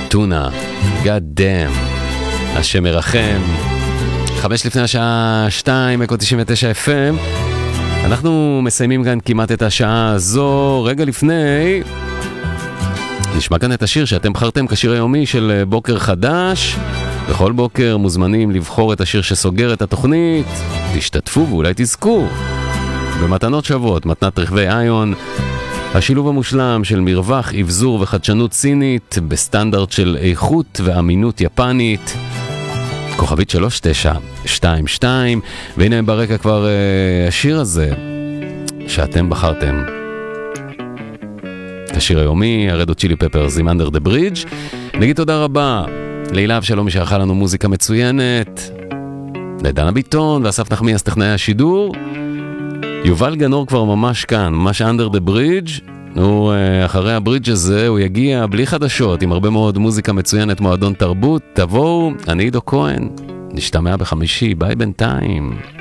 טונה, God damn, השם מרחם. 5 לפני השעה 2, אקו 99 FM. אנחנו מסיימים כאן כמעט את השעה הזו. רגע לפני, נשמע כאן את השיר שאתם בחרתם כשיר היומי של בוקר חדש. בכל בוקר מוזמנים לבחור את השיר שסוגר את התוכנית. תשתתפו ואולי תזכו במתנות שוות, מתנת רכבי איון, השילוב המושלם של מרווח, אבזור וחדשנות סינית בסטנדרט של איכות ואמינות יפנית. כוכבית 3922, והנה ברקע כבר השיר הזה שאתם בחרתם השיר היומי, הרדו צ'ילי פפרס עם Under the Bridge. נגיד תודה רבה להילה אבשלום שערכה לנו מוזיקה מצוינת, לדנה ביטון ואסף נחמיאס טכנאי השידור. יובל גנור כבר ממש כאן, ממש Under the Bridge. אחרי הברידג' הזה הוא יגיע בלי חדשות, עם הרבה מאוד מוזיקה מצוינת, מועדון תרבות. תבואו, אני עידו כהן, נשתמע בחמישי, ביי בינתיים.